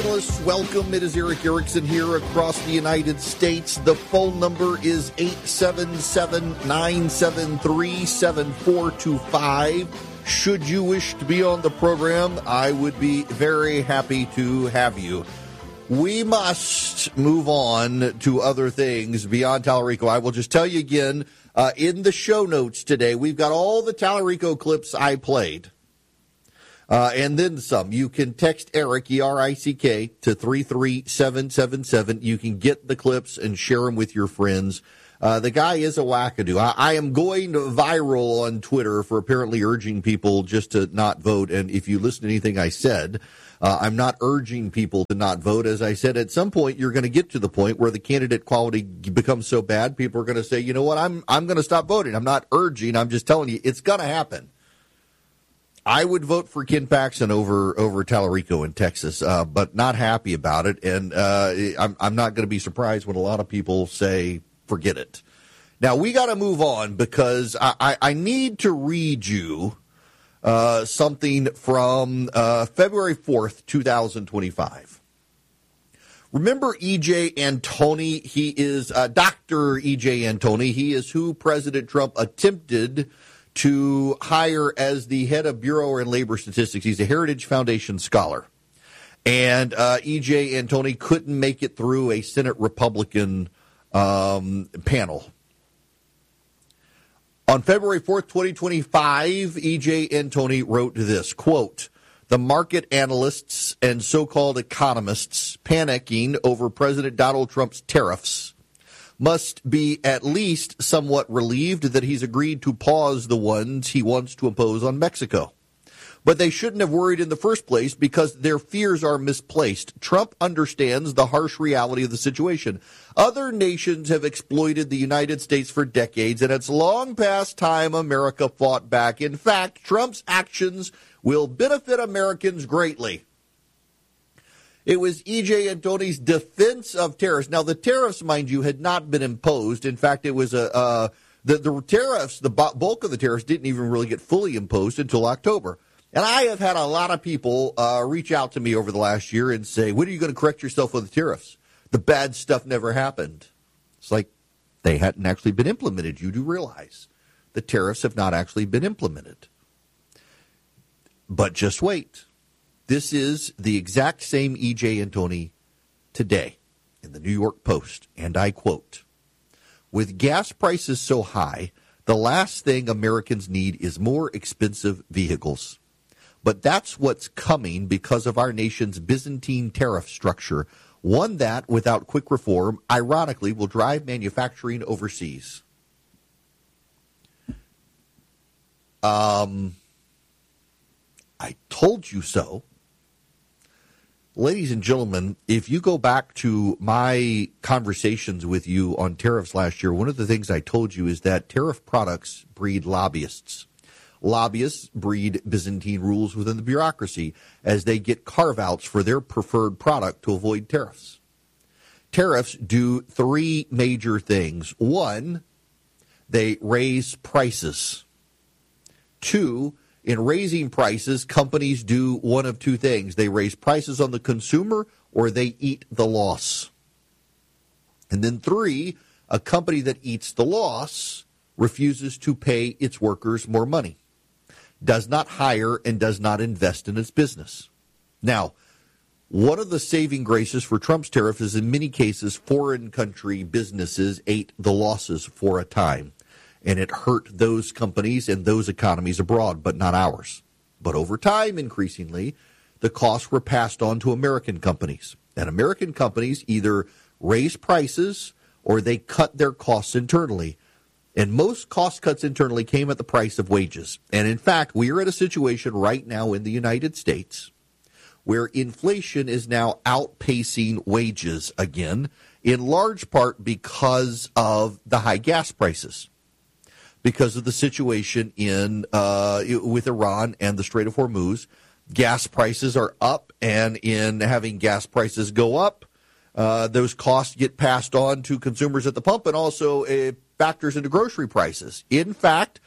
Fabulous. Welcome. It is Erick Erickson here across the United States. The phone number is 877-973-7425. Should you wish to be on the program, I would be very happy to have you. We must move on to other things beyond Tallarico. I will just tell you again, in the show notes today, we've got all the Tallarico clips I played. And then some. You can text Erick, E-R-I-C-K, to 33777. You can get the clips and share them with your friends. The guy is a wackadoo. I am going viral on Twitter for apparently urging people just to not vote. And if you listen to anything I said, I'm not urging people to not vote. As I said, at some point, you're going to get to the point where the candidate quality becomes so bad, people are going to say, you know what, I'm going to stop voting. I'm not urging. I'm just telling you it's going to happen. I would vote for Ken Paxton over Tallarico in Texas, but not happy about it. And I'm not going to be surprised when a lot of people say, forget it. Now, we got to move on because I need to read you something from February 4th, 2025. Remember E.J. Antoni? He is Dr. E.J. Antoni. He is who President Trump attempted to hire as the head of Bureau and Labor Statistics. He's a Heritage Foundation scholar. And E.J. Antoni couldn't make it through a Senate Republican panel. On February 4th, 2025, E.J. Antoni wrote this, quote, "The market analysts and so-called economists panicking over President Donald Trump's tariffs must be at least somewhat relieved that he's agreed to pause the ones he wants to impose on Mexico. But they shouldn't have worried in the first place because their fears are misplaced. Trump understands the harsh reality of the situation. Other nations have exploited the United States for decades, and it's long past time America fought back. In fact, Trump's actions will benefit Americans greatly." It was E.J. Antoni's defense of tariffs. Now, the tariffs, mind you, had not been imposed. In fact, it was the tariffs, the bulk of the tariffs didn't even really get fully imposed until October. And I have had a lot of people reach out to me over the last year and say, when are you going to correct yourself with the tariffs? The bad stuff never happened. It's like they hadn't actually been implemented. You do realize the tariffs have not actually been implemented. But just wait. This is the exact same E.J. Antoni today in the New York Post, and I quote, "With gas prices so high, the last thing Americans need is more expensive vehicles. But that's what's coming because of our nation's Byzantine tariff structure, one that, without quick reform, ironically will drive manufacturing overseas." I told you so. Ladies and gentlemen, if you go back to my conversations with you on tariffs last year, one of the things I told you is that tariff products breed lobbyists. Lobbyists breed Byzantine rules within the bureaucracy as they get carve-outs for their preferred product to avoid tariffs. Tariffs do three major things. One, they raise prices. Two, in raising prices, companies do one of two things. They raise prices on the consumer or they eat the loss. And then three, a company that eats the loss refuses to pay its workers more money, does not hire, and does not invest in its business. Now, one of the saving graces for Trump's tariff is in many cases foreign country businesses ate the losses for a time. And it hurt those companies and those economies abroad, but not ours. But over time, increasingly, the costs were passed on to American companies. And American companies either raise prices or they cut their costs internally. And most cost cuts internally came at the price of wages. And in fact, we are at a situation right now in the United States where inflation is now outpacing wages again, in large part because of the high gas prices. Because of the situation in with Iran and the Strait of Hormuz, gas prices are up, and in having gas prices go up, those costs get passed on to consumers at the pump, and also factors into grocery prices. In fact,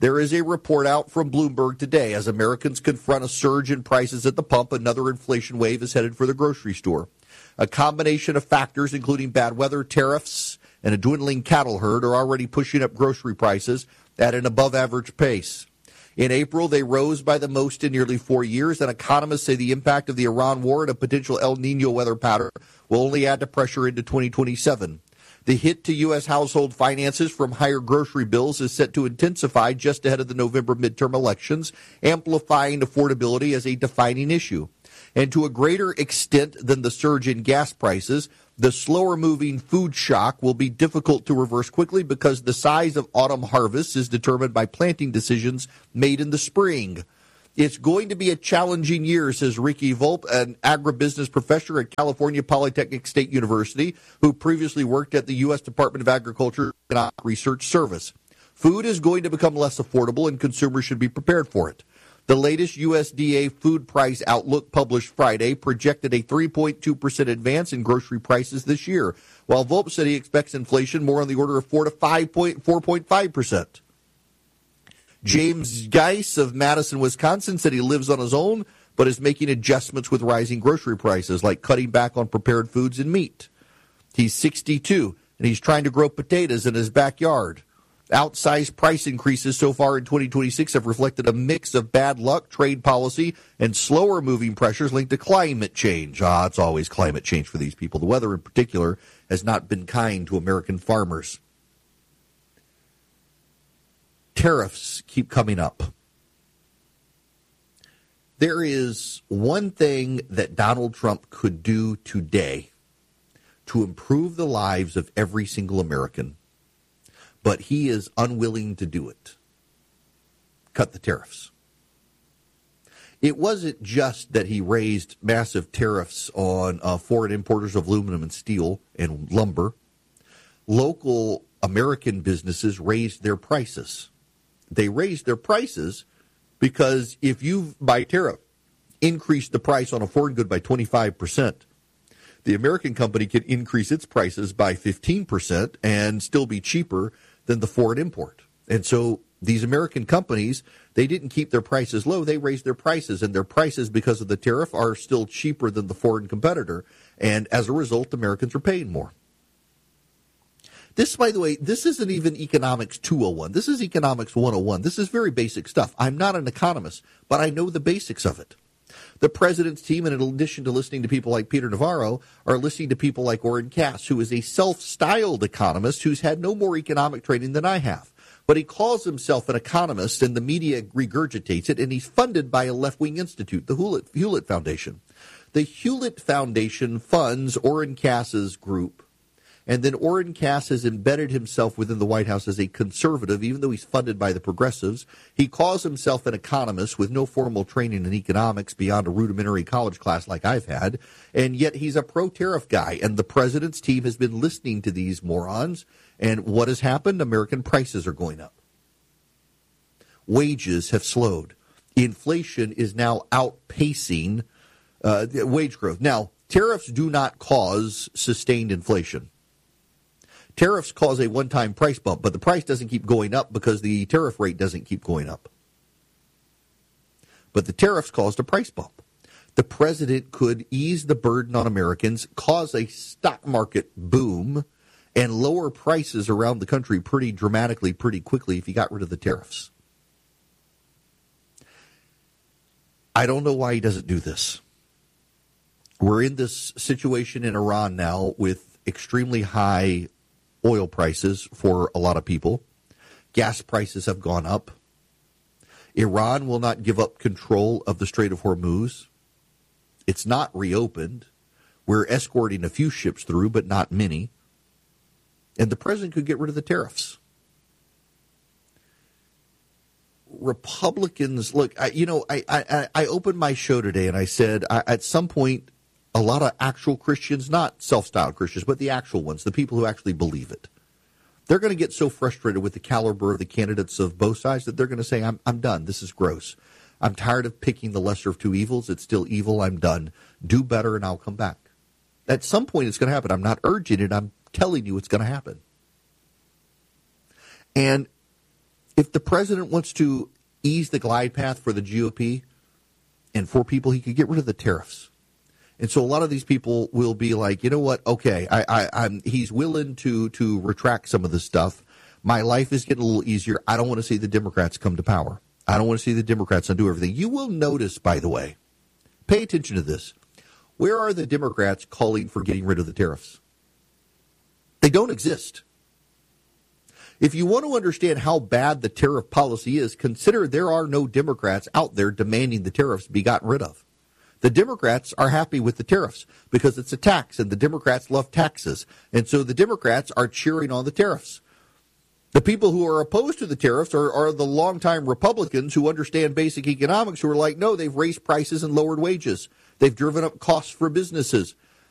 There is a report out from Bloomberg today. As Americans confront a surge in prices at the pump, another inflation wave is headed for the grocery store. A combination of factors, including bad weather, tariffs, and a dwindling cattle herd, are already pushing up grocery prices at an above-average pace. In April, they rose by the most in nearly 4 years, and economists say the impact of the Iran war and a potential El Nino weather pattern will only add to pressure into 2027. The hit to U.S. household finances from higher grocery bills is set to intensify just ahead of the November midterm elections, amplifying affordability as a defining issue. And to a greater extent than the surge in gas prices, the slower-moving food shock will be difficult to reverse quickly because the size of autumn harvests is determined by planting decisions made in the spring. It's going to be a challenging year, says Ricky Volpe, an agribusiness professor at California Polytechnic State University, who previously worked at the U.S. Department of Agriculture Economic Research Service. Food is going to become less affordable, and consumers should be prepared for it. The latest USDA food price outlook published Friday projected a 3.2% advance in grocery prices this year, while Volpe said he expects inflation more on the order of 4.5%. James Geis of Madison, Wisconsin, said he lives on his own, but is making adjustments with rising grocery prices, like cutting back on prepared foods and meat. He's 62, and he's trying to grow potatoes in his backyard. Outsized price increases so far in 2026 have reflected a mix of bad luck, trade policy, and slower moving pressures linked to climate change. It's always climate change for these people. The weather in particular has not been kind to American farmers. Tariffs keep coming up. There is one thing that Donald Trump could do today to improve the lives of every single American, but he is unwilling to do it. Cut the tariffs. It wasn't just that he raised massive tariffs on foreign importers of aluminum and steel and lumber. Local American businesses raised their prices. They raised their prices because if you, by tariff, increase the price on a foreign good by 25%, the American company can increase its prices by 15% and still be cheaper than the foreign import. And so these American companies, they didn't keep their prices low. They raised their prices, and their prices, because of the tariff, are still cheaper than the foreign competitor. And as a result, Americans are paying more. This, by the way, this isn't even Economics 201. This is Economics 101. This is very basic stuff. I'm not an economist, but I know the basics of it. The president's team, in addition to listening to people like Peter Navarro, are listening to people like Oren Cass, who is a self-styled economist who's had no more economic training than I have. But he calls himself an economist, and the media regurgitates it, and he's funded by a left-wing institute, the Hewlett Foundation. The Hewlett Foundation funds Oren Cass's group, and then Oren Cass has embedded himself within the White House as a conservative, even though he's funded by the progressives. He calls himself an economist with no formal training in economics beyond a rudimentary college class like I've had, and yet he's a pro-tariff guy, and the president's team has been listening to these morons, and what has happened? American prices are going up. Wages have slowed. Inflation is now outpacing wage growth. Now, tariffs do not cause sustained inflation. Tariffs cause a one-time price bump, but the price doesn't keep going up because the tariff rate doesn't keep going up. But the tariffs caused a price bump. The president could ease the burden on Americans, cause a stock market boom, and lower prices around the country pretty dramatically, pretty quickly if he got rid of the tariffs. I don't know why he doesn't do this. We're in this situation in Iran now with extremely high oil prices for a lot of people. Gas prices have gone up. Iran will not give up control of the Strait of Hormuz. It's not reopened. We're escorting a few ships through, but not many. And the president could get rid of the tariffs. Republicans, look, I opened my show today and I said at some point, a lot of actual Christians, not self-styled Christians, but the actual ones, the people who actually believe it, they're going to get so frustrated with the caliber of the candidates of both sides that they're going to say, I'm done. This is gross. I'm tired of picking the lesser of two evils. It's still evil. I'm done. Do better and I'll come back. At some point it's going to happen. I'm not urging it. I'm telling you it's going to happen. And If the president wants to ease the glide path for the GOP and for people, he could get rid of the tariffs. And so a lot of these people will be like, you know what? Okay, he's willing to retract some of this stuff. My life is getting a little easier. I don't want to see the Democrats come to power. I don't want to see the Democrats undo everything. You will notice, by the way, pay attention to this. Where are the Democrats calling for getting rid of the tariffs? They don't exist. If you want to understand how bad the tariff policy is, consider there are no Democrats out there demanding the tariffs be gotten rid of. The Democrats are happy with the tariffs because it's a tax, and the Democrats love taxes. And so the Democrats are cheering on the tariffs. The people who are opposed to the tariffs are the longtime Republicans who understand basic economics, who are like, no, they've raised prices and lowered wages. They've driven up costs for businesses.